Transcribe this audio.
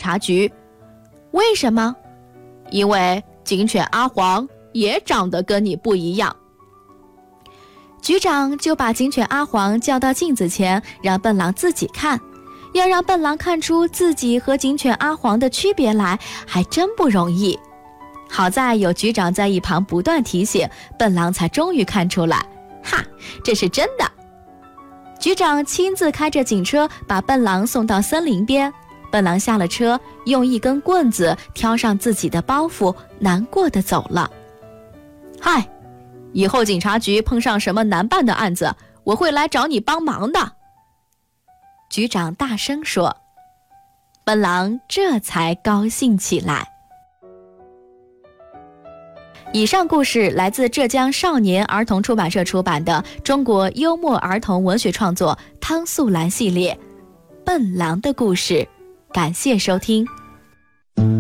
察局。为什么？因为警犬阿黄也长得跟你不一样。局长就把警犬阿黄叫到镜子前，让笨狼自己看。要让笨狼看出自己和警犬阿黄的区别来，还真不容易。好在有局长在一旁不断提醒，笨狼才终于看出来，哈，这是真的。局长亲自开着警车把笨狼送到森林边，笨狼下了车，用一根棍子挑上自己的包袱，难过地走了。嗨，以后警察局碰上什么难办的案子，我会来找你帮忙的。局长大声说。笨狼这才高兴起来。以上故事来自浙江少年儿童出版社出版的中国幽默儿童文学创作汤素兰系列《笨狼的故事》，感谢收听。